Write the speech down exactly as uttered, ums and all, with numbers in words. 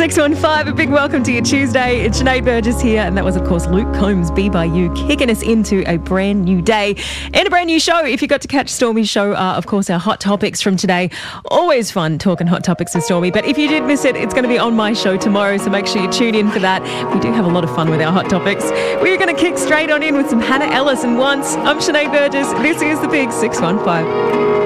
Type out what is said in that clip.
six one five, a big welcome to your Tuesday. It's Sinead Burgess here, and that was, of course, Luke Combs, Be By You, kicking us into a brand new day and a brand new show. If you got to catch Stormy's show, uh, of course, our hot topics from today. Always fun talking hot topics with Stormy, but if you did miss it, it's going to be on my show tomorrow, so make sure you tune in for that. We do have a lot of fun with our hot topics. We're going to kick straight on in with some Hannah Ellis and Once. I'm Sinead Burgess. This is the Big six one five.